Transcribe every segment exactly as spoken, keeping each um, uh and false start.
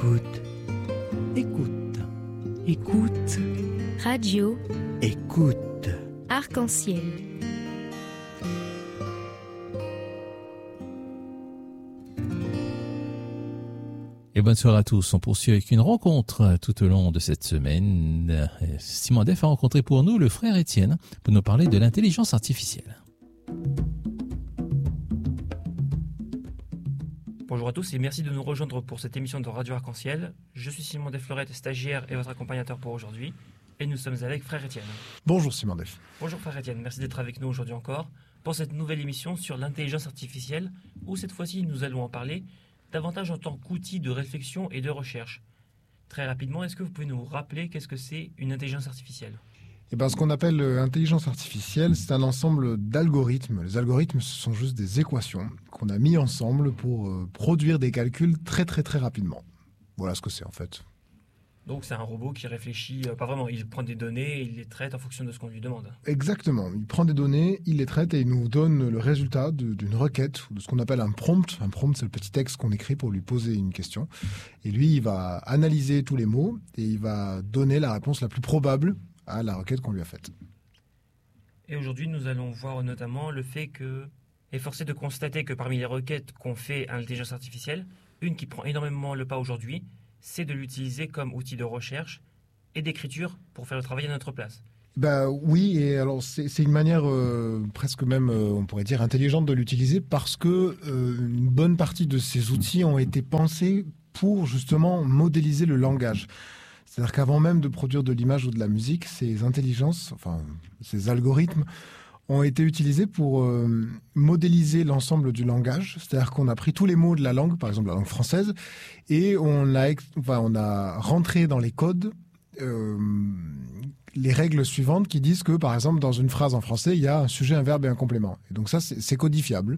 Écoute, écoute, écoute. Radio. Écoute. Arc-en-ciel. Et bonne soirée à tous. On poursuit avec une rencontre tout au long de cette semaine. Simon Def a rencontré pour nous le frère Étienne pour nous parler de l'intelligence artificielle. Bonjour à tous et merci de nous rejoindre pour cette émission de Radio Arc-en-Ciel. Je suis Simon Defleurette, stagiaire et votre accompagnateur pour aujourd'hui. Et nous sommes avec frère Étienne. Bonjour Simon Def. Bonjour frère Étienne, merci d'être avec nous aujourd'hui encore pour cette nouvelle émission sur l'intelligence artificielle où cette fois-ci nous allons en parler davantage en tant qu'outil de réflexion et de recherche. Très rapidement, est-ce que vous pouvez nous rappeler qu'est-ce que c'est une intelligence artificielle ? Eh ben, ce qu'on appelle intelligence artificielle, c'est un ensemble d'algorithmes. Les algorithmes, ce sont juste des équations qu'on a mis ensemble pour euh, produire des calculs très très très rapidement. Voilà ce que c'est en fait. Donc c'est un robot qui réfléchit, euh, pas vraiment, il prend des données et il les traite en fonction de ce qu'on lui demande. Exactement, il prend des données, il les traite et il nous donne le résultat de, d'une requête, de ce qu'on appelle un prompt. Un prompt, c'est le petit texte qu'on écrit pour lui poser une question. Et lui, il va analyser tous les mots et il va donner la réponse la plus probable à la requête qu'on lui a faite. Et aujourd'hui, nous allons voir notamment le fait que, est forcé de constater que parmi les requêtes qu'on fait à l'intelligence artificielle, une qui prend énormément le pas aujourd'hui, c'est de l'utiliser comme outil de recherche et d'écriture pour faire le travail à notre place. Ben oui, et alors c'est, c'est une manière euh, presque même, euh, on pourrait dire, intelligente de l'utiliser parce que euh, une bonne partie de ces outils ont été pensés pour justement modéliser le langage. C'est-à-dire qu'avant même de produire de l'image ou de la musique, ces intelligences, enfin ces algorithmes, ont été utilisés pour euh, modéliser l'ensemble du langage. C'est-à-dire qu'on a pris tous les mots de la langue, par exemple la langue française, et on a, ex- enfin, on a rentré dans les codes euh, les règles suivantes qui disent que, par exemple, dans une phrase en français, il y a un sujet, un verbe et un complément. Et donc ça, c'est, c'est codifiable.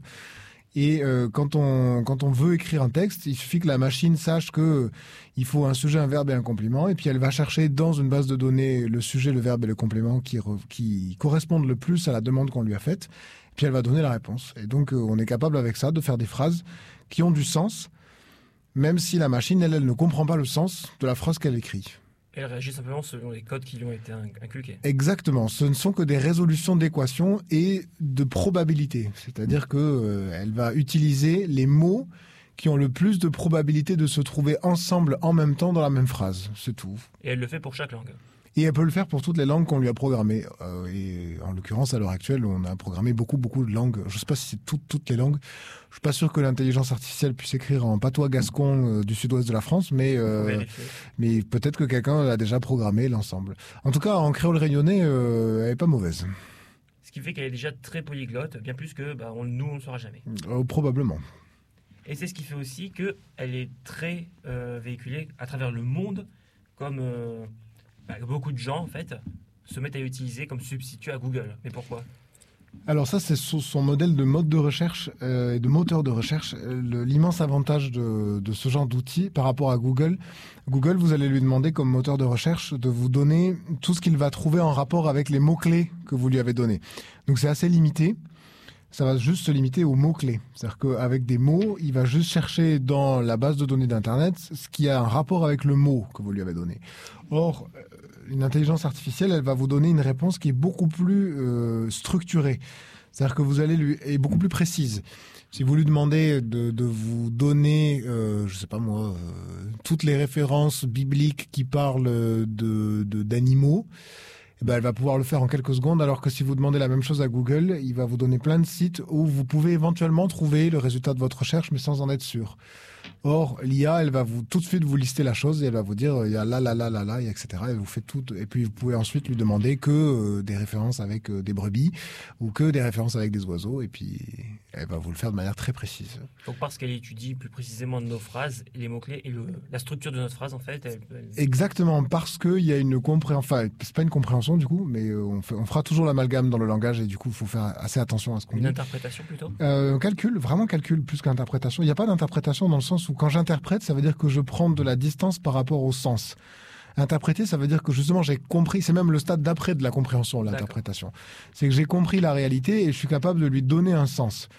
Et euh, quand on quand on veut écrire un texte, il suffit que la machine sache que il faut un sujet, un verbe et un complément, et puis elle va chercher dans une base de données le sujet, le verbe et le complément qui re, qui correspondent le plus à la demande qu'on lui a faite, et puis elle va donner la réponse. Et donc euh, on est capable avec ça de faire des phrases qui ont du sens, même si la machine elle, elle ne comprend pas le sens de la phrase qu'elle écrit. Elle réagit simplement selon les codes qui lui ont été inculqués. Exactement. Ce ne sont que des résolutions d'équations et de probabilités. C'est-à-dire que euh, elle va utiliser les mots qui ont le plus de probabilité de se trouver ensemble en même temps dans la même phrase. C'est tout. Et elle le fait pour chaque langue. Et elle peut le faire pour toutes les langues qu'on lui a programmées. Euh, et en l'occurrence, à l'heure actuelle, on a programmé beaucoup, beaucoup de langues. Je ne sais pas si c'est toutes, toutes les langues. Je suis pas sûr que l'intelligence artificielle puisse écrire en patois gascon euh, du sud-ouest de la France, mais, euh, mais peut-être que quelqu'un a déjà programmé l'ensemble. En tout cas, en créole rayonné, euh, elle n'est pas mauvaise. Ce qui fait qu'elle est déjà très polyglotte, bien plus que bah, on, nous, on ne le saura jamais. Euh, probablement. Et c'est ce qui fait aussi qu'elle est très euh, véhiculée à travers le monde, comme... Euh, Bah, beaucoup de gens, en fait, se mettent à l'utiliser comme substitut à Google. Mais pourquoi ? Alors ça, c'est son modèle de mode de recherche euh, et de moteur de recherche. Le, l'immense avantage de, de ce genre d'outil par rapport à Google. Google, vous allez lui demander comme moteur de recherche de vous donner tout ce qu'il va trouver en rapport avec les mots-clés que vous lui avez donnés. Donc c'est assez limité. Ça va juste se limiter aux mots-clés. C'est-à-dire qu'avec des mots, il va juste chercher dans la base de données d'Internet ce qui a un rapport avec le mot que vous lui avez donné. Or, une intelligence artificielle, elle va vous donner une réponse qui est beaucoup plus euh, structurée. C'est-à-dire que vous allez lui... est beaucoup plus précise. Si vous lui demandez de, de vous donner, euh, je sais pas moi, euh, toutes les références bibliques qui parlent de, de, d'animaux, eh ben, elle va pouvoir le faire en quelques secondes, alors que si vous demandez la même chose à Google, il va vous donner plein de sites où vous pouvez éventuellement trouver le résultat de votre recherche, mais sans en être sûr. Or, l'I A, elle va vous tout de suite vous lister la chose et elle va vous dire il y a là, là, là, là, là, et cetera. Et vous faites tout. Et puis vous pouvez ensuite lui demander que euh, des références avec euh, des brebis ou que des références avec des oiseaux. Et puis elle va vous le faire de manière très précise. Donc parce qu'elle étudie plus précisément nos phrases, les mots-clés et le, la structure de notre phrase, en fait. Elle, elle... Exactement, parce qu'il y a une compréhension. Enfin, c'est pas une compréhension du coup, mais on, fait, on fera toujours l'amalgame dans le langage et du coup, il faut faire assez attention à ce qu'on une dit. Une interprétation plutôt euh, Calcul, vraiment calcul plus qu'interprétation. Il n'y a pas d'interprétation dans le sens où quand j'interprète, ça veut dire que je prends de la distance par rapport au sens. Interpréter, ça veut dire que justement j'ai compris, c'est même le stade d'après de la compréhension, l'interprétation. D'accord. C'est que j'ai compris la réalité et je suis capable de lui donner un sens.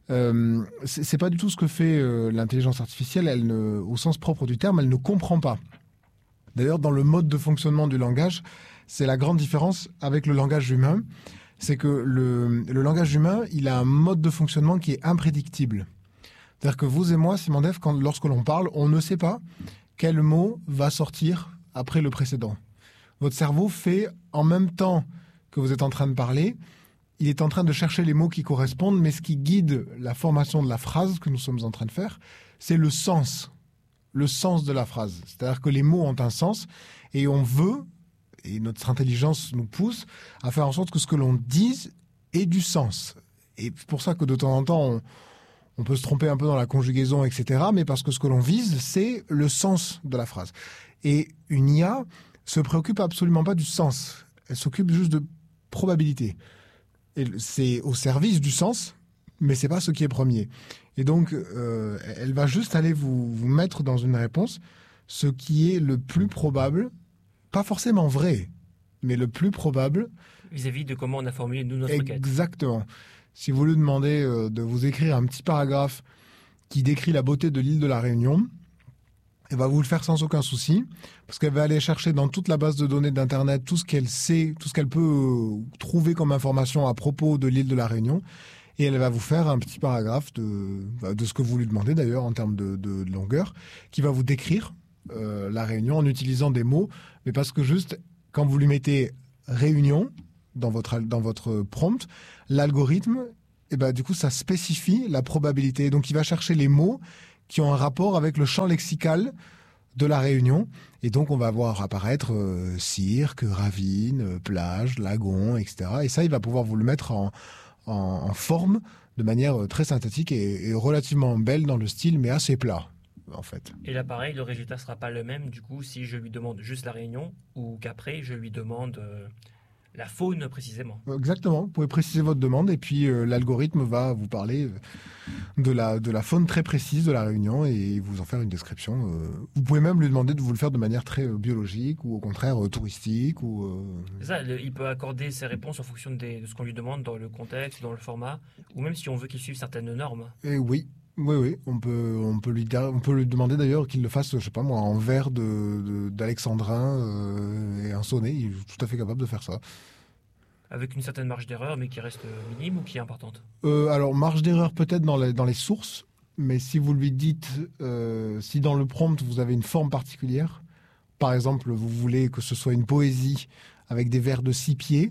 Euh, c'est, c'est pas du tout ce que fait euh, l'intelligence artificielle. Elle ne, au sens propre du terme, elle ne comprend pas. D'ailleurs, dans le mode de fonctionnement du langage, c'est la grande différence avec le langage humain. C'est que le, le langage humain, il a un mode de fonctionnement qui est imprédictible. C'est-à-dire que vous et moi, Simon-Dave, quand, lorsque l'on parle, on ne sait pas quel mot va sortir après le précédent. Votre cerveau fait, en même temps que vous êtes en train de parler, il est en train de chercher les mots qui correspondent, mais ce qui guide la formation de la phrase que nous sommes en train de faire, c'est le sens. Le sens de la phrase. C'est-à-dire que les mots ont un sens et on veut, et notre intelligence nous pousse, à faire en sorte que ce que l'on dise ait du sens. Et c'est pour ça que de temps en temps, on, on peut se tromper un peu dans la conjugaison, et cetera, mais parce que ce que l'on vise, c'est le sens de la phrase. Et une I A se préoccupe absolument pas du sens. Elle s'occupe juste de probabilité. Et c'est au service du sens, mais c'est pas ce qui est premier. Et donc, euh, elle va juste aller vous, vous mettre dans une réponse ce qui est le plus probable, pas forcément vrai, mais le plus probable. Vis-à-vis de comment on a formulé nous notre requête. Exactement. Si vous lui demandez euh, de vous écrire un petit paragraphe qui décrit la beauté de l'île de la Réunion, elle va vous le faire sans aucun souci, parce qu'elle va aller chercher dans toute la base de données d'Internet tout ce qu'elle sait, tout ce qu'elle peut euh, trouver comme information à propos de l'île de la Réunion. Et elle va vous faire un petit paragraphe de, de ce que vous lui demandez d'ailleurs en termes de, de, de longueur, qui va vous décrire euh, la réunion en utilisant des mots, mais parce que juste quand vous lui mettez réunion dans votre, dans votre prompt, l'algorithme, eh ben, du coup, ça spécifie la probabilité. Donc il va chercher les mots qui ont un rapport avec le champ lexical de la Réunion. Et donc on va voir apparaître euh, cirque, ravine, euh, plage, lagon, et cetera. Et ça, il va pouvoir vous le mettre en En, en forme, de manière très synthétique et, et relativement belle dans le style, mais assez plat, en fait. Et là, pareil, le résultat ne sera pas le même, du coup, si je lui demande juste la Réunion ou qu'après, je lui demande euh, la faune précisément. Exactement, vous pouvez préciser votre demande et puis euh, l'algorithme va vous parler de la, de la faune très précise de la Réunion et vous en faire une description. Euh, vous pouvez même lui demander de vous le faire de manière très euh, biologique ou au contraire euh, touristique. Ou, euh... C'est ça, le, il peut accorder ses réponses en fonction des, de ce qu'on lui demande dans le contexte, dans le format, ou même si on veut qu'il suive certaines normes. Et oui. Oui, oui, on peut, on peut lui, on peut lui demander d'ailleurs qu'il le fasse, je sais pas moi, en vers de, de, d'alexandrin euh, et un sonnet. Il est tout à fait capable de faire ça. Avec une certaine marge d'erreur, mais qui reste minime ou qui est importante euh, Alors, marge d'erreur peut-être dans les, dans les sources, mais si vous lui dites, euh, si dans le prompt vous avez une forme particulière, par exemple, vous voulez que ce soit une poésie avec des vers de six pieds,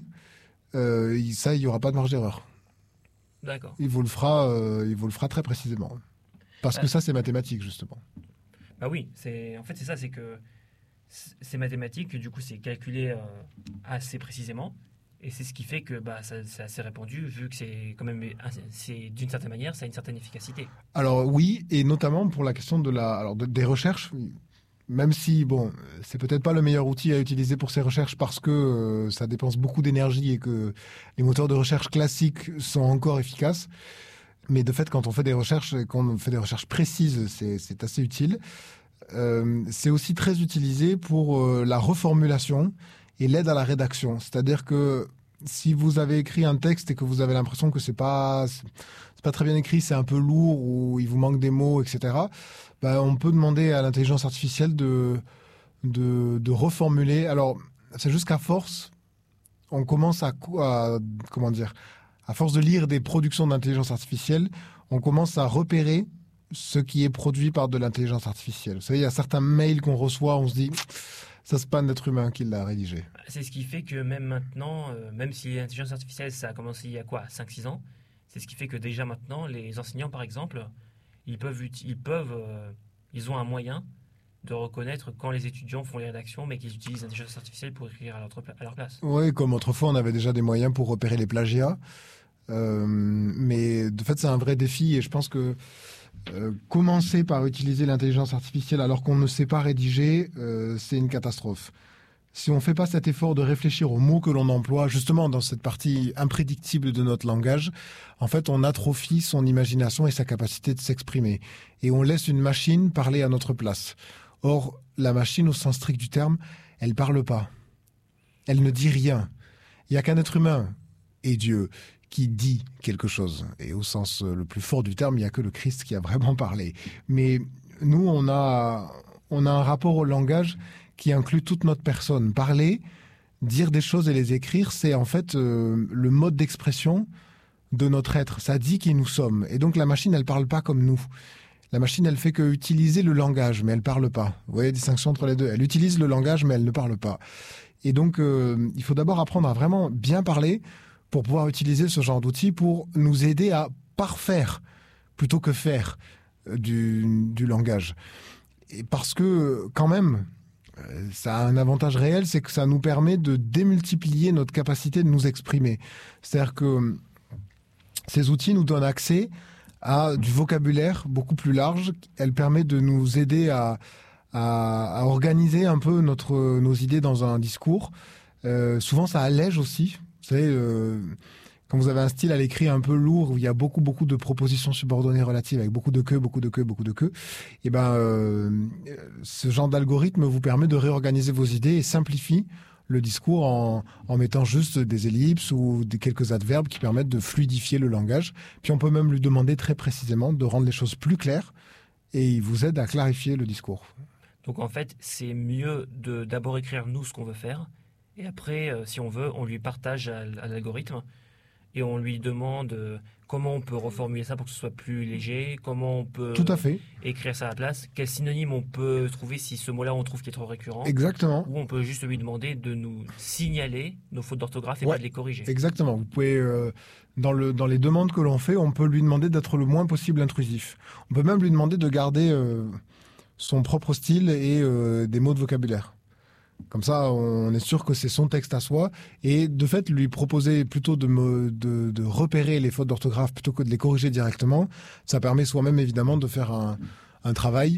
euh, ça, il n'y aura pas de marge d'erreur. D'accord. Il vous le fera, euh, il vous le fera très précisément. Parce ah. que ça, c'est mathématique, justement. Bah oui, c'est, en fait, c'est ça, c'est que c'est mathématique, du coup, c'est calculé euh, assez précisément. Et c'est ce qui fait que bah, ça, c'est assez répandu, vu que c'est quand même, c'est, d'une certaine manière, ça a une certaine efficacité. Alors oui, et notamment pour la question de la, alors de, des recherches, même si, bon, c'est peut-être pas le meilleur outil à utiliser pour ces recherches parce que euh, ça dépense beaucoup d'énergie et que les moteurs de recherche classiques sont encore efficaces. Mais de fait, quand on fait des recherches, quand on fait des recherches précises, c'est, c'est assez utile. Euh, c'est aussi très utilisé pour euh, la reformulation et l'aide à la rédaction. C'est-à-dire que si vous avez écrit un texte et que vous avez l'impression que c'est pas, c'est pas très bien écrit, c'est un peu lourd ou il vous manque des mots, et cetera, ben, on peut demander à l'intelligence artificielle de, de, de reformuler. Alors, c'est juste qu'à force, on commence à, à, comment dire, à force de lire des productions d'intelligence artificielle, on commence à repérer ce qui est produit par de l'intelligence artificielle. Vous savez, il y a certains mails qu'on reçoit, on se dit, ça c'est pas un être humain qui l'a rédigé. C'est ce qui fait que même maintenant, euh, même si l'intelligence artificielle, ça a commencé il y a quoi, cinq six ans, c'est ce qui fait que déjà maintenant, les enseignants, par exemple, ils peuvent, ils peuvent, euh, ils ont un moyen de reconnaître quand les étudiants font les rédactions, mais qu'ils utilisent l'intelligence artificielle pour écrire à leur, à leur place. Oui, comme autrefois, on avait déjà des moyens pour repérer les plagiats. Euh, mais de fait, c'est un vrai défi et je pense que euh, commencer par utiliser l'intelligence artificielle alors qu'on ne sait pas rédiger, euh, c'est une catastrophe. Si on ne fait pas cet effort de réfléchir aux mots que l'on emploie, justement dans cette partie imprédictible de notre langage, en fait, on atrophie son imagination et sa capacité de s'exprimer. Et on laisse une machine parler à notre place. Or, la machine, au sens strict du terme, elle ne parle pas. Elle ne dit rien. Il n'y a qu'un être humain, et Dieu, qui dit quelque chose. Et au sens le plus fort du terme, il n'y a que le Christ qui a vraiment parlé. Mais nous, on a, on a un rapport au langage qui inclut toute notre personne. Parler, dire des choses et les écrire, c'est en fait euh, le mode d'expression de notre être. Ça dit qui nous sommes. Et donc la machine, elle parle pas comme nous. La machine, elle fait que utiliser le langage, mais elle parle pas. Vous voyez la distinction entre les deux. Elle utilise le langage, mais elle ne parle pas. Et donc, euh, il faut d'abord apprendre à vraiment bien parler pour pouvoir utiliser ce genre d'outils pour nous aider à parfaire plutôt que faire euh, du, du langage. Et parce que, quand même, euh, ça a un avantage réel, c'est que ça nous permet de démultiplier notre capacité de nous exprimer. C'est-à-dire que ces outils nous donnent accès à du vocabulaire beaucoup plus large. Elle permet de nous aider à, à, à organiser un peu notre, nos idées dans un discours. Euh, souvent, ça allège aussi. Vous savez, euh, quand vous avez un style à l'écrit un peu lourd, où il y a beaucoup, beaucoup de propositions subordonnées relatives, avec beaucoup de que, beaucoup de que, beaucoup de que, et ben, euh, ce genre d'algorithme vous permet de réorganiser vos idées et simplifie le discours en, en mettant juste des ellipses ou des quelques adverbes qui permettent de fluidifier le langage. Puis on peut même lui demander très précisément de rendre les choses plus claires et il vous aide à clarifier le discours. Donc en fait, c'est mieux de d'abord écrire nous ce qu'on veut faire et après, euh, si on veut, on lui partage à, à l'algorithme et on lui demande euh, comment on peut reformuler ça pour que ce soit plus léger, comment on peut Tout à fait. écrire ça à la place, quel synonyme on peut trouver si ce mot-là on trouve qui est trop récurrent. Exactement. Ou on peut juste lui demander de nous signaler nos fautes d'orthographe et Ouais, pas de les corriger. Exactement. Vous pouvez, euh, dans, le, dans les demandes que l'on fait, on peut lui demander d'être le moins possible intrusif. On peut même lui demander de garder euh, son propre style et euh, des mots de vocabulaire. Comme ça, on est sûr que c'est son texte à soi. Et de fait, lui proposer plutôt de, me, de, de repérer les fautes d'orthographe plutôt que de les corriger directement, ça permet soi-même évidemment de faire un, un travail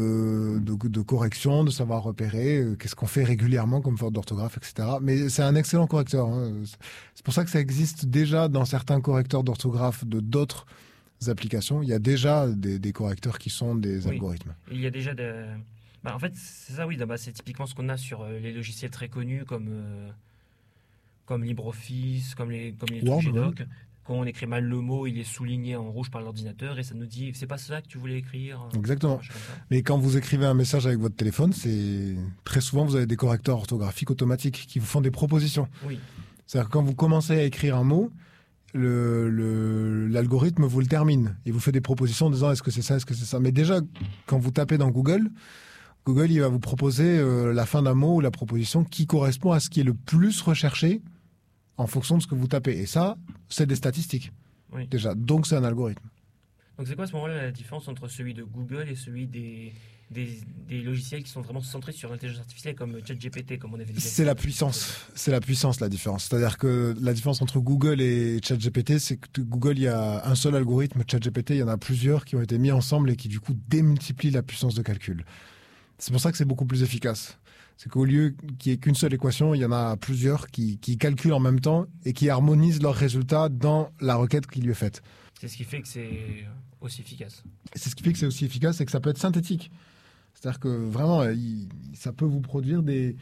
de, de, de correction, de savoir repérer euh, qu'est-ce qu'on fait régulièrement comme faute d'orthographe, et cetera. Mais c'est un excellent correcteur. Hein. C'est pour ça que ça existe déjà dans certains correcteurs d'orthographe de d'autres applications. Il y a déjà des, des correcteurs qui sont des Oui. algorithmes. Il y a déjà des... Bah, en fait, c'est ça, oui. Bah, c'est typiquement ce qu'on a sur euh, les logiciels très connus comme, euh, comme LibreOffice, comme les, comme les Word, trucs G-Doc. Quand on écrit mal le mot, il est souligné en rouge par l'ordinateur et ça nous dit c'est pas ça que tu voulais écrire. Exactement. Machin comme ça. Mais quand vous écrivez un message avec votre téléphone, c'est très souvent vous avez des correcteurs orthographiques automatiques qui vous font des propositions. Oui. C'est-à-dire que quand vous commencez à écrire un mot, le, le, l'algorithme vous le termine et vous fait des propositions en disant est-ce que c'est ça, est-ce que c'est ça. Mais déjà, quand vous tapez dans Google, Google il va vous proposer euh, la fin d'un mot ou la proposition qui correspond à ce qui est le plus recherché en fonction de ce que vous tapez. Et ça, c'est des statistiques. Oui. Déjà, donc c'est un algorithme. Donc c'est quoi à ce moment-là la différence entre celui de Google et celui des, des, des logiciels qui sont vraiment centrés sur l'intelligence artificielle comme ChatGPT, comme on avait dit? C'est la puissance. C'est la puissance, la différence. C'est-à-dire que la différence entre Google et ChatGPT, c'est que Google, il y a un seul algorithme. ChatGPT, il y en a plusieurs qui ont été mis ensemble et qui, du coup, démultiplient la puissance de calcul. C'est pour ça que c'est beaucoup plus efficace. C'est qu'au lieu qu'il n'y ait qu'une seule équation, il y en a plusieurs qui, qui calculent en même temps et qui harmonisent leurs résultats dans la requête qui lui est faite. C'est ce qui fait que c'est aussi efficace. Et c'est ce qui fait que c'est aussi efficace et que ça peut être synthétique. C'est-à-dire que vraiment, il, ça peut vous produire des,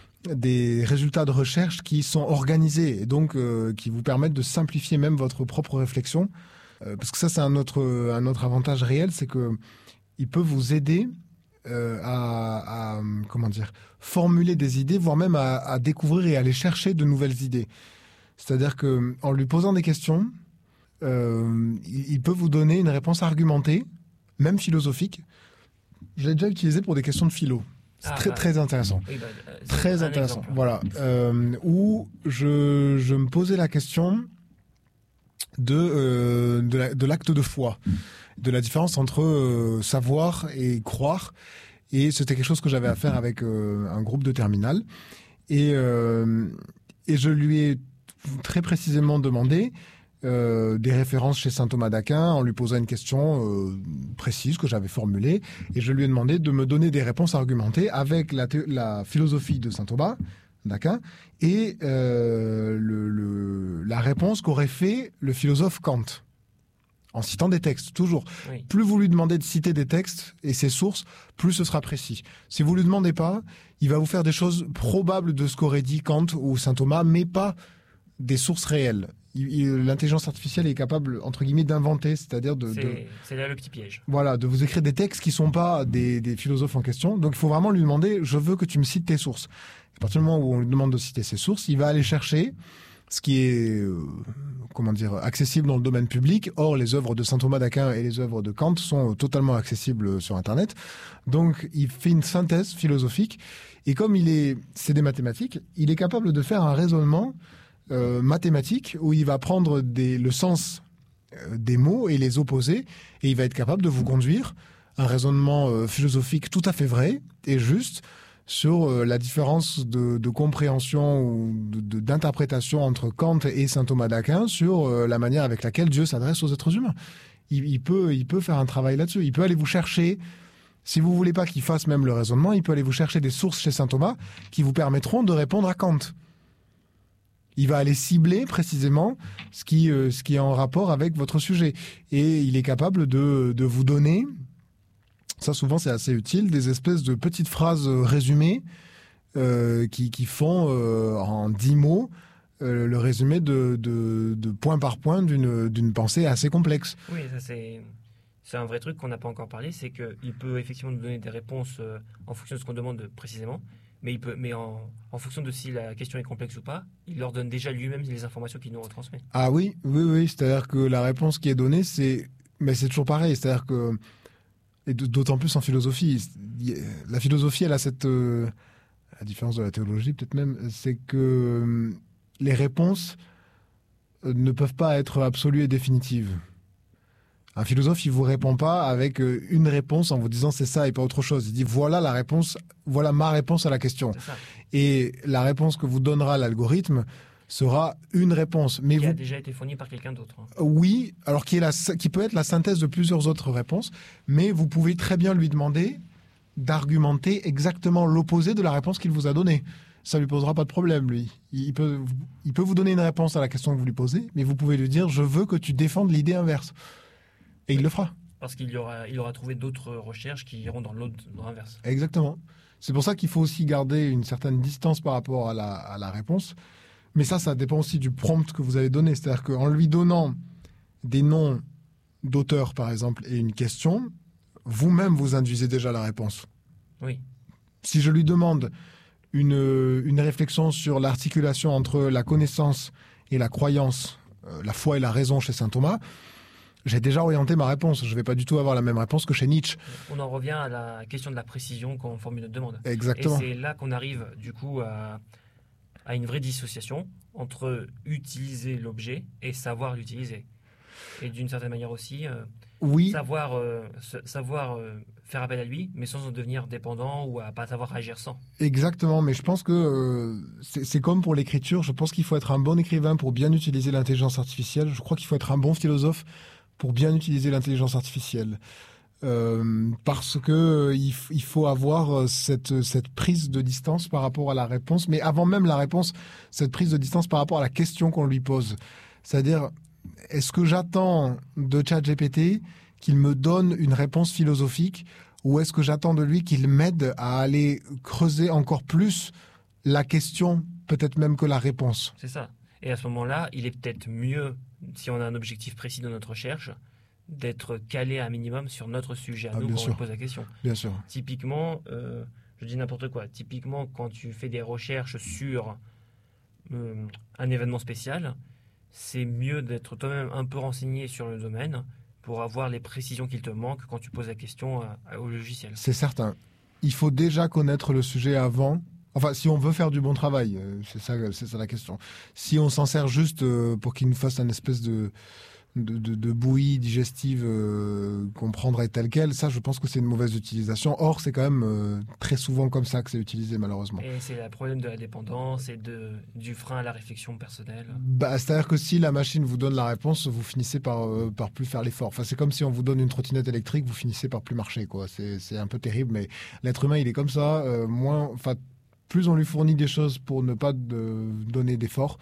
des résultats de recherche qui sont organisés et donc euh, qui vous permettent de simplifier même votre propre réflexion. Euh, parce que ça, c'est un autre, un autre avantage réel, c'est que il peut vous aider euh, à, à, comment dire, formuler des idées, voire même à, à découvrir et à aller chercher de nouvelles idées. C'est-à-dire que en lui posant des questions, euh, il, il peut vous donner une réponse argumentée, même philosophique. Je l'ai déjà utilisé pour des questions de philo. C'est Ah, très, bah, très intéressant. Oui, bah, euh, c'est Très un intéressant. exemple. Voilà. Euh, où je, je me posais la question de, euh, de, la- de l'acte de foi, de la différence entre euh, savoir et croire. Et c'était quelque chose que j'avais à faire avec euh, un groupe de terminale. Et, euh, et je lui ai très précisément demandé euh, des références chez saint Thomas d'Aquin en lui posant une question euh, précise que j'avais formulée. Et je lui ai demandé de me donner des réponses argumentées avec la, thé- la philosophie de saint Thomas d'Aquin et euh, le, le- la réponse qu'aurait fait le philosophe Kant. En citant des textes, toujours. Oui. Plus vous lui demandez de citer des textes et ses sources, plus ce sera précis. Si vous lui demandez pas, il va vous faire des choses probables de ce qu'aurait dit Kant ou saint Thomas, mais pas des sources réelles. il, il, l'intelligence artificielle est capable, entre guillemets, d'inventer, c'est-à-dire de... C'est, de c'est là le petit piège. Voilà, de vous écrire des textes qui ne sont pas des, des philosophes en question. Donc il faut vraiment lui demander, je veux que tu me cites tes sources. À partir du moment où on lui demande de citer ses sources, il va aller chercher ce qui est, euh, comment dire, accessible dans le domaine public. Or, les œuvres de saint Thomas d'Aquin et les œuvres de Kant sont totalement accessibles sur Internet. Donc, il fait une synthèse philosophique. Et comme il est, c'est des mathématiques, il est capable de faire un raisonnement euh, mathématique où il va prendre des, le sens euh, des mots et les opposer. Et il va être capable de vous conduire un raisonnement euh, philosophique tout à fait vrai et juste sur euh, la différence de, de compréhension ou de, de, d'interprétation entre Kant et saint Thomas d'Aquin sur euh, la manière avec laquelle Dieu s'adresse aux êtres humains. Il, il, peut, il peut faire un travail là-dessus. Il peut aller vous chercher, si vous voulez pas qu'il fasse même le raisonnement, il peut aller vous chercher des sources chez saint Thomas qui vous permettront de répondre à Kant. Il va aller cibler précisément ce qui, euh, ce qui est en rapport avec votre sujet. Et il est capable de, de vous donner... Ça, souvent, c'est assez utile, des espèces de petites phrases résumées euh, qui, qui font euh, en dix mots euh, le résumé de, de, de point par point d'une, d'une pensée assez complexe. Oui, ça c'est, c'est un vrai truc qu'on n'a pas encore parlé, c'est qu'il peut effectivement nous donner des réponses euh, en fonction de ce qu'on demande précisément, mais, il peut, mais en, en fonction de si la question est complexe ou pas, il leur donne déjà lui-même les informations qu'il nous retransmet. Ah oui, oui, oui, c'est-à-dire que la réponse qui est donnée, c'est, mais c'est toujours pareil, c'est-à-dire que et d'autant plus en philosophie. La philosophie, elle a cette... Euh, à la différence de la théologie, peut-être même, c'est que euh, les réponses euh, ne peuvent pas être absolues et définitives. Un philosophe, il vous répond pas avec euh, une réponse en vous disant c'est ça et pas autre chose. Il dit voilà la réponse, voilà ma réponse à la question. Et la réponse que vous donnera l'algorithme sera une réponse. Mais qui vous... a déjà été fournie par quelqu'un d'autre. Hein. Oui, alors qui, est la, qui peut être la synthèse de plusieurs autres réponses, mais vous pouvez très bien lui demander d'argumenter exactement l'opposé de la réponse qu'il vous a donnée. Ça lui posera pas de problème, lui. Il peut, il peut vous donner une réponse à la question que vous lui posez, mais vous pouvez lui dire « je veux que tu défendes l'idée inverse ». Et il le fera. Parce qu'il y aura, il aura trouvé d'autres recherches qui iront dans l'autre, dans l'inverse. Exactement. C'est pour ça qu'il faut aussi garder une certaine distance par rapport à la, à la réponse. Mais ça, ça dépend aussi du prompt que vous avez donné. C'est-à-dire qu'en lui donnant des noms d'auteurs, par exemple, et une question, vous-même, vous induisez déjà la réponse. Oui. Si je lui demande une, une réflexion sur l'articulation entre la connaissance et la croyance, euh, la foi et la raison chez saint Thomas, j'ai déjà orienté ma réponse. Je ne vais pas du tout avoir la même réponse que chez Nietzsche. On en revient à la question de la précision quand on formule notre demande. Exactement. Et c'est là qu'on arrive, du coup, à... à une vraie dissociation entre utiliser l'objet et savoir l'utiliser. Et d'une certaine manière aussi, euh, oui. savoir, euh, savoir euh, faire appel à lui, mais sans en devenir dépendant ou à pas savoir agir sans. Exactement, mais je pense que euh, c'est, c'est comme pour l'écriture. Je pense qu'il faut être un bon écrivain pour bien utiliser l'intelligence artificielle. Je crois qu'il faut être un bon philosophe pour bien utiliser l'intelligence artificielle. Euh, parce que euh, il, f- il faut avoir cette, cette prise de distance par rapport à la réponse, mais avant même la réponse, cette prise de distance par rapport à la question qu'on lui pose. C'est-à-dire, est-ce que j'attends de ChatGPT qu'il me donne une réponse philosophique ou est-ce que j'attends de lui qu'il m'aide à aller creuser encore plus la question, peut-être même que la réponse? C'est ça. Et à ce moment-là, il est peut-être mieux, si on a un objectif précis dans notre recherche, d'être calé un minimum sur notre sujet à ah, nous quand sûr. on lui pose la question. Bien sûr. Typiquement, euh, je dis n'importe quoi, typiquement quand tu fais des recherches sur euh, un événement spécial, c'est mieux d'être toi-même un peu renseigné sur le domaine pour avoir les précisions qu'il te manque quand tu poses la question à, à, au logiciel. C'est certain. Il faut déjà connaître le sujet avant. Enfin, si on veut faire du bon travail, c'est ça, c'est ça la question. Si on s'en sert juste pour qu'il nous fasse un espèce de De, de, de bouillie digestive euh, qu'on prendrait telle quelle, ça je pense que c'est une mauvaise utilisation. Or c'est quand même euh, très souvent comme ça que c'est utilisé malheureusement. Et c'est le problème de la dépendance et de, du frein à la réflexion personnelle. Bah, c'est-à-dire que si la machine vous donne la réponse, vous finissez par, euh, par plus faire l'effort. Enfin, c'est comme si on vous donne une trottinette électrique, vous finissez par plus marcher, quoi. C'est, c'est un peu terrible, mais l'être humain il est comme ça. Euh, moins, enfin, plus on lui fournit des choses pour ne pas de, donner d'effort,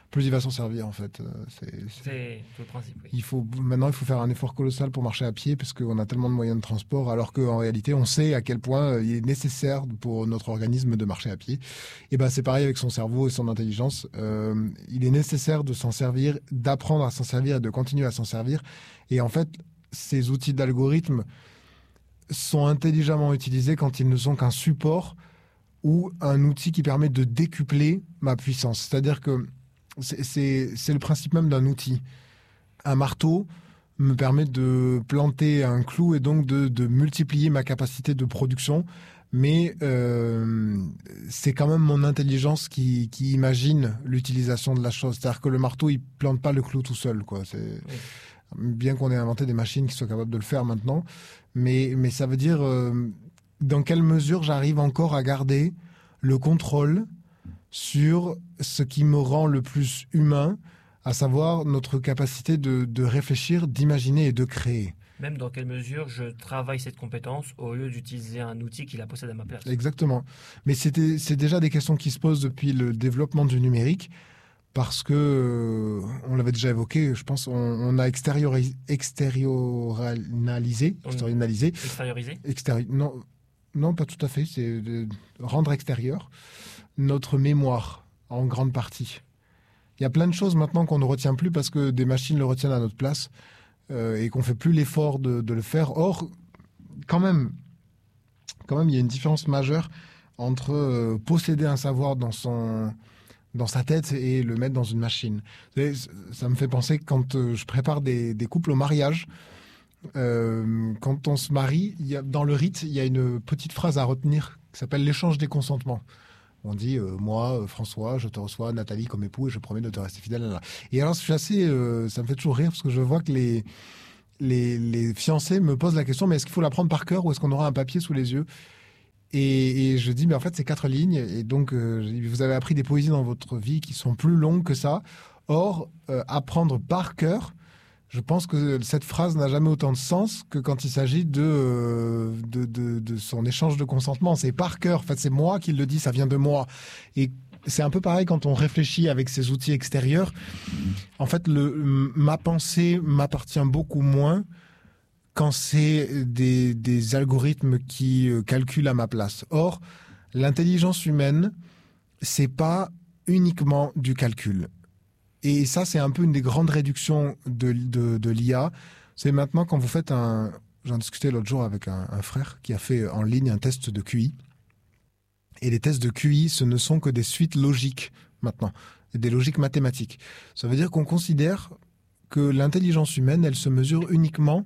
plus il va s'en servir en fait. C'est, c'est... C'est tout le principe, oui. Il faut, maintenant, il faut faire un effort colossal pour marcher à pied parce qu'on a tellement de moyens de transport, alors qu'en réalité, on sait à quel point il est nécessaire pour notre organisme de marcher à pied. Et ben, c'est pareil avec son cerveau et son intelligence. Euh, il est nécessaire de s'en servir, d'apprendre à s'en servir et de continuer à s'en servir. Et en fait, ces outils d'algorithme sont intelligemment utilisés quand ils ne sont qu'un support ou un outil qui permet de décupler ma puissance. C'est-à-dire que c'est, c'est, c'est le principe même d'un outil. Un marteau me permet de planter un clou et donc de, de multiplier ma capacité de production, mais euh, c'est quand même mon intelligence qui, qui imagine l'utilisation de la chose. C'est-à-dire que le marteau, il plante pas le clou tout seul, quoi. C'est... Oui. Bien qu'on ait inventé des machines qui soient capables de le faire maintenant, mais, mais ça veut dire euh, dans quelle mesure j'arrive encore à garder le contrôle sur ce qui me rend le plus humain, à savoir notre capacité de, de réfléchir, d'imaginer et de créer. Même dans quelle mesure je travaille cette compétence au lieu d'utiliser un outil qui la possède à ma place. Exactement. Mais c'était, c'est déjà des questions qui se posent depuis le développement du numérique. Parce que, euh, on l'avait déjà évoqué, je pense, on, on a extériorisé, extériorisé, extériorisé, extériorisé, extéri- non, non, pas tout à fait, c'est de rendre extérieur notre mémoire en grande partie. Il y a plein de choses maintenant qu'on ne retient plus parce que des machines le retiennent à notre place euh, et qu'on fait plus l'effort de, de le faire. Or, quand même, quand même, il y a une différence majeure entre euh, posséder un savoir dans son dans sa tête et le mettre dans une machine. Ça me fait penser que quand je prépare des, des couples au mariage, euh, quand on se marie, il y a, dans le rite, il y a une petite phrase à retenir qui s'appelle l'échange des consentements. On dit euh, moi, François, je te reçois Nathalie comme époux et je promets de te rester fidèle. Et alors, je suis assez, euh, ça me fait toujours rire parce que je vois que les, les, les fiancés me posent la question, mais est-ce qu'il faut l'apprendre par cœur ou est-ce qu'on aura un papier sous les yeux ? Et, et je dis, mais en fait, c'est quatre lignes. Et donc, euh, vous avez appris des poésies dans votre vie qui sont plus longues que ça. Or, euh, apprendre par cœur, je pense que cette phrase n'a jamais autant de sens que quand il s'agit de, euh, de, de, de son échange de consentement. C'est par cœur. En fait, c'est moi qui le dis, ça vient de moi. Et c'est un peu pareil quand on réfléchit avec ces outils extérieurs. En fait, le, ma pensée m'appartient beaucoup moins quand c'est des, des algorithmes qui euh, calculent à ma place. Or, l'intelligence humaine, c'est pas uniquement du calcul. Et ça, c'est un peu une des grandes réductions de, de, de l'I A. C'est maintenant quand vous faites un... J'en discutais l'autre jour avec un, un frère qui a fait en ligne un test de Q I. Et les tests de Q I, ce ne sont que des suites logiques maintenant, des logiques mathématiques. Ça veut dire qu'on considère que l'intelligence humaine, elle se mesure uniquement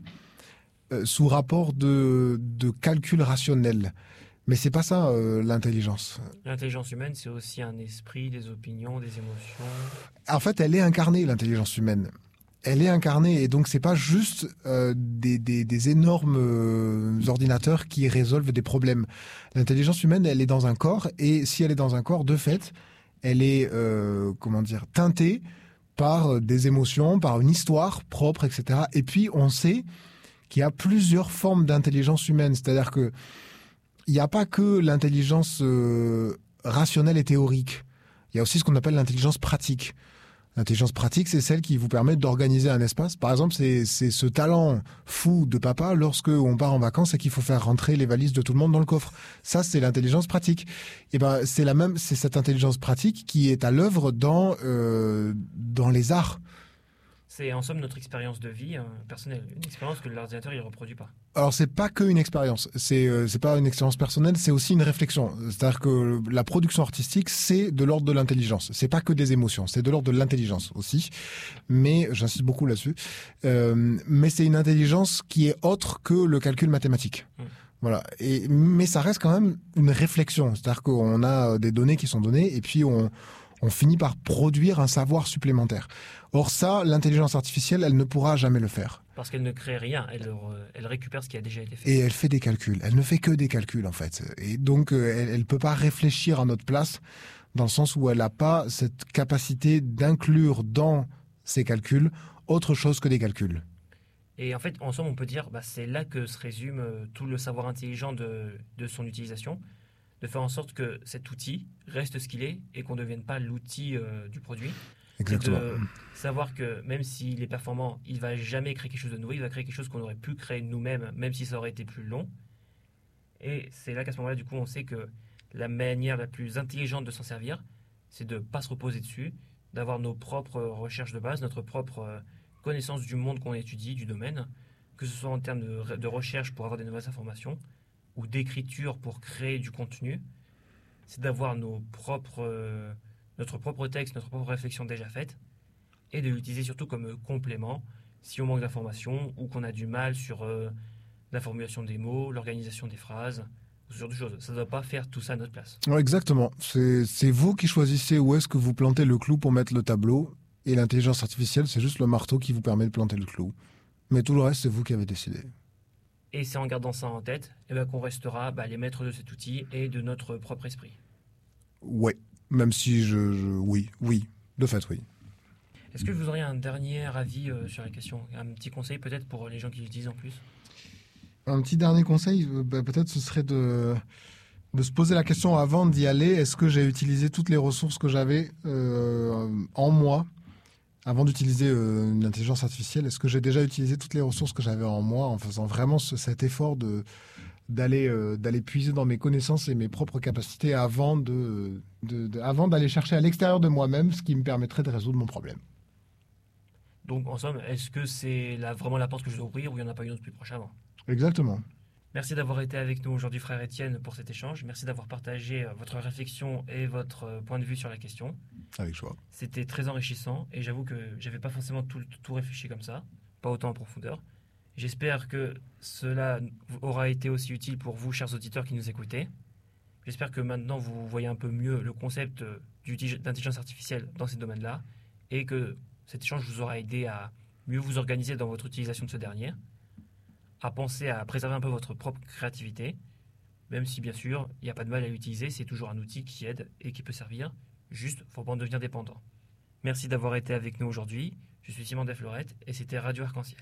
sous rapport de, de calcul rationnel. Mais c'est pas ça, euh, l'intelligence. L'intelligence humaine, c'est aussi un esprit, des opinions, des émotions. En fait, elle est incarnée, l'intelligence humaine. Elle est incarnée, et donc c'est pas juste euh, des, des, des énormes euh, ordinateurs qui résolvent des problèmes. L'intelligence humaine, elle est dans un corps, et si elle est dans un corps, de fait, elle est, euh, comment dire, teintée par des émotions, par une histoire propre, et cetera. Et puis, on sait qu'il y a plusieurs formes d'intelligence humaine. C'est-à-dire que il n'y a pas que l'intelligence euh, rationnelle et théorique. Il y a aussi ce qu'on appelle l'intelligence pratique. L'intelligence pratique, c'est celle qui vous permet d'organiser un espace. Par exemple, c'est, c'est ce talent fou de papa lorsque on part en vacances et qu'il faut faire rentrer les valises de tout le monde dans le coffre. Ça, c'est l'intelligence pratique. Et ben, c'est la même, c'est cette intelligence pratique qui est à l'œuvre dans euh, dans les arts. C'est en somme notre expérience de vie euh, personnelle, une expérience que l'ordinateur ne reproduit pas. Alors c'est pas que une expérience, c'est euh, c'est pas une expérience personnelle, c'est aussi une réflexion. C'est-à-dire que la production artistique, c'est de l'ordre de l'intelligence. C'est pas que des émotions, c'est de l'ordre de l'intelligence aussi. Mais j'insiste beaucoup là-dessus. Euh, mais c'est une intelligence qui est autre que le calcul mathématique. Mmh. Voilà. Et mais ça reste quand même une réflexion. C'est-à-dire qu'on a des données qui sont données et puis on on finit par produire un savoir supplémentaire. Or ça, l'intelligence artificielle, elle ne pourra jamais le faire. Parce qu'elle ne crée rien, elle, elle récupère ce qui a déjà été fait. Et elle fait des calculs. Elle ne fait que des calculs, en fait. Et donc, elle ne peut pas réfléchir à notre place, dans le sens où elle n'a pas cette capacité d'inclure dans ses calculs autre chose que des calculs. Et en fait, en somme, on peut dire, bah, c'est là que se résume tout le savoir intelligent de, de son utilisation, de faire en sorte que cet outil reste ce qu'il est et qu'on ne devienne pas l'outil euh, du produit. Exactement. C'est de savoir que même s'il est performant, il va jamais créer quelque chose de nouveau, il va créer quelque chose qu'on aurait pu créer nous-mêmes, même si ça aurait été plus long. Et c'est là qu'à ce moment-là, du coup, on sait que la manière la plus intelligente de s'en servir, c'est de ne pas se reposer dessus, d'avoir nos propres recherches de base, notre propre connaissance du monde qu'on étudie, du domaine, que ce soit en termes de, de recherche pour avoir des nouvelles informations, ou d'écriture pour créer du contenu. C'est d'avoir nos propres, euh, notre propre texte, notre propre réflexion déjà faite, et de l'utiliser surtout comme complément si on manque d'informations ou qu'on a du mal sur euh, la formulation des mots, l'organisation des phrases, ce genre de choses. Ça ne doit pas faire tout ça à notre place. Ouais, exactement. C'est, c'est vous qui choisissez où est-ce que vous plantez le clou pour mettre le tableau, et l'intelligence artificielle, c'est juste le marteau qui vous permet de planter le clou. Mais tout le reste, c'est vous qui avez décidé. Et c'est en gardant ça en tête eh ben, qu'on restera bah, les maîtres de cet outil et de notre propre esprit. Ouais, même si je, je... Oui, oui, de fait, oui. Est-ce que vous auriez un dernier avis euh, sur la question? Un petit conseil peut-être pour les gens qui l'utilisent en plus? Un petit dernier conseil, euh, bah, peut-être ce serait de, de se poser la question avant d'y aller. Est-ce que j'ai utilisé toutes les ressources que j'avais euh, en moi avant d'utiliser euh, une intelligence artificielle? Est-ce que j'ai déjà utilisé toutes les ressources que j'avais en moi en faisant vraiment ce, cet effort de, d'aller, euh, d'aller puiser dans mes connaissances et mes propres capacités avant, de, de, de, avant d'aller chercher à l'extérieur de moi-même ce qui me permettrait de résoudre mon problème? Donc en somme, est-ce que c'est la, vraiment la porte que je dois ouvrir ou il n'y en a pas une autre plus proche avant? Exactement. Merci d'avoir été avec nous aujourd'hui, frère Étienne, pour cet échange. Merci d'avoir partagé votre réflexion et votre point de vue sur la question. Avec joie. C'était très enrichissant et j'avoue que j'avais pas forcément tout, tout réfléchi comme ça, pas autant en profondeur. J'espère que cela aura été aussi utile pour vous, chers auditeurs qui nous écoutez. J'espère que maintenant vous voyez un peu mieux le concept d'intelligence artificielle dans ces domaines-là et que cet échange vous aura aidé à mieux vous organiser dans votre utilisation de ce dernier, à penser à préserver un peu votre propre créativité, même si bien sûr il n'y a pas de mal à l'utiliser, c'est toujours un outil qui aide et qui peut servir, juste il ne faut pas en devenir dépendant. Merci d'avoir été avec nous aujourd'hui, je suis Simon Deflorette et c'était Radio Arc-en-Ciel.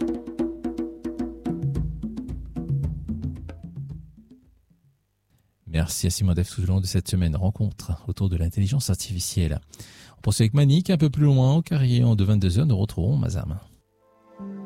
Merci à Simon Def tout au long de cette semaine rencontre autour de l'intelligence artificielle. On poursuit avec Manique un peu plus loin au carillon de vingt-deux heures, nous retrouvons Mazam.